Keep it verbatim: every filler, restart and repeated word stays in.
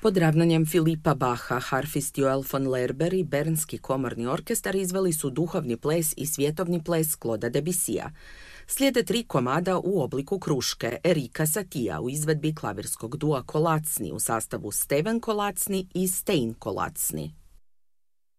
Pod ravnanjem Filipa Bacha, harfist Joel von Lerber i Bernski komorni orkestar izveli su duhovni ples i svjetovni ples Claudea Debussya. Slijede tri komada u obliku kruške Erika Satija u izvedbi klavirskog dua Kolacni u sastavu Steven Kolacni i Stein Kolacni.